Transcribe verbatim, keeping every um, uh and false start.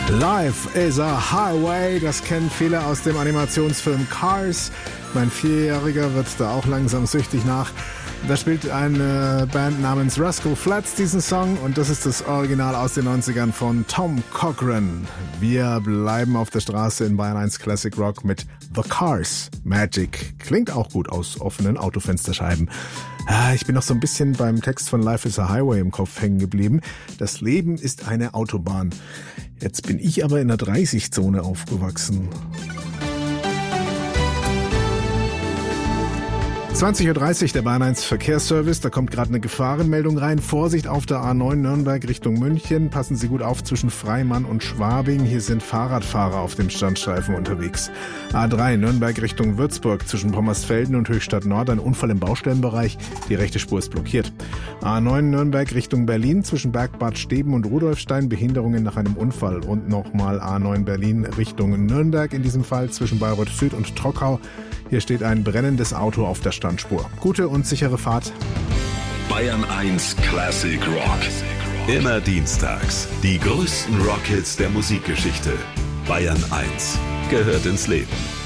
Life is a Highway, das kennen viele aus dem Animationsfilm Cars. Mein Vierjähriger wird da auch langsam süchtig nach. Da spielt eine Band namens Rascal Flatts diesen Song und das ist das Original aus den neunzigern von Tom Cochrane. Wir bleiben auf der Straße in Bayern eins Classic Rock mit The Cars Magic. Klingt auch gut aus offenen Autofensterscheiben. Ich bin noch so ein bisschen beim Text von Life is a Highway im Kopf hängen geblieben. Das Leben ist eine Autobahn. Jetzt bin ich aber in der dreißig-Zone aufgewachsen. zwanzig Uhr dreißig, der Bayern eins Verkehrsservice. Da kommt gerade eine Gefahrenmeldung rein. Vorsicht auf der A neun Nürnberg Richtung München. Passen Sie gut auf zwischen Freimann und Schwabing. Hier sind Fahrradfahrer auf dem Standstreifen unterwegs. A drei Nürnberg Richtung Würzburg zwischen Pommersfelden und Höchstadt Nord. Ein Unfall im Baustellenbereich. Die rechte Spur ist blockiert. A neun Nürnberg Richtung Berlin zwischen Bergbad Steben und Rudolfstein. Behinderungen nach einem Unfall. Und nochmal A neun Berlin Richtung Nürnberg. In diesem Fall zwischen Bayreuth Süd und Trockau. Hier steht ein brennendes Auto auf der Standspur. Gute und sichere Fahrt. Bayern eins Classic Rock. Immer dienstags. Die größten Rockhits der Musikgeschichte. Bayern eins gehört ins Leben.